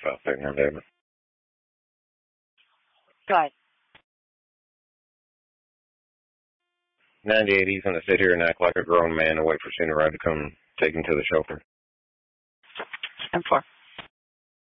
Stop there now, David. Go ahead. 98, he's going to sit here and act like a grown man and wait for Senior Ride to come take him to the chauffeur. 10-4.